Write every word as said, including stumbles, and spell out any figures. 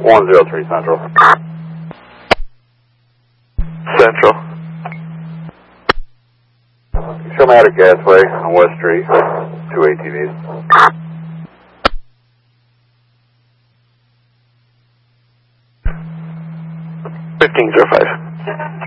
one zero three Central. Central. Showmatic Gasway on West Street, two A T Vs. fifteen zero five.